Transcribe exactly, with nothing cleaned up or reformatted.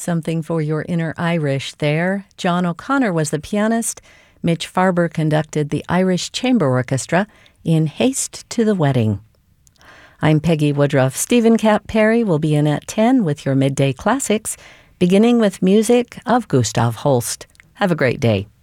Something for your inner Irish there. John O'Connor was the pianist. Mitch Farber conducted the Irish Chamber Orchestra in Haste to the Wedding. I'm Peggy Woodruff. Stephen Cap Perry will be in at ten with your midday classics, beginning with music of Gustav Holst. Have a great day.